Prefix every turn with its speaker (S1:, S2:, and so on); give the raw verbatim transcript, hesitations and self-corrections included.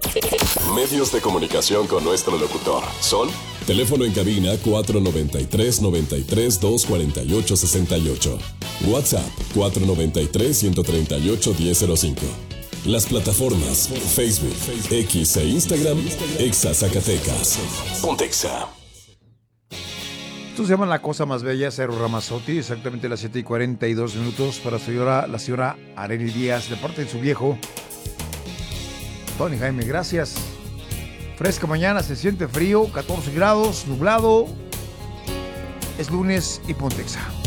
S1: Medios de comunicación con nuestro locutor son: teléfono en cabina cuatro noventa y tres, noventa y tres, doscientos cuarenta y ocho, sesenta y ocho. WhatsApp cuatro noventa y tres, ciento treinta y ocho, diez cero cinco. Las plataformas Facebook, X e Instagram, Exa Zacatecas. Pontexa.
S2: Esto se llama La Cosa Más Bella, Cero Ramazotti, exactamente las siete y cuarenta y dos minutos para la señora, la señora Arely Díaz, de parte de su viejo, Tony Jaime. Gracias. Fresca mañana, se siente frío, catorce grados, nublado. Es lunes y Pontexa.